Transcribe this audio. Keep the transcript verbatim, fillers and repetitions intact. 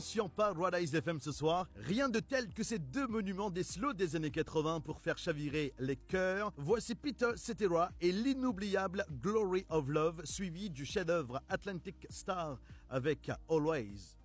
Sur Paradise F M ce soir, rien de tel que ces deux monuments des slows des années quatre-vingts pour faire chavirer les cœurs. Voici Peter Cetera et l'inoubliable Glory of Love, suivi du chef-d'œuvre Atlantic Star avec Always.